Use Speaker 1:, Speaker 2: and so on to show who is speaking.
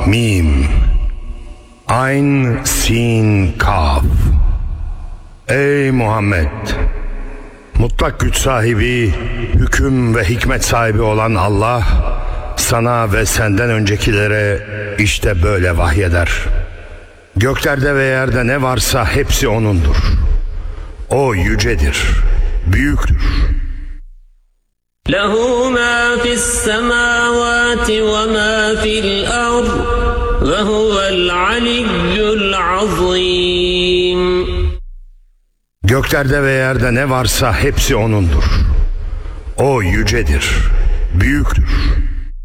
Speaker 1: Mim Ayn Sin Kaf. Ey Muhammed! Mutlak güç sahibi, hüküm ve hikmet sahibi olan Allah sana ve senden öncekilere işte böyle vahyeder. Göklerde ve yerde ne varsa hepsi O'nundur. O yücedir, büyüktür.
Speaker 2: لَهُ مَا فِي السَّمَاوَاتِ وَمَا فِي الْأَرْضِ وَهُوَ الْعَلِيُّ الْعَظِيمُ.
Speaker 1: Göklerde ve yerde ne varsa hepsi O'nundur. O yücedir, büyüktür.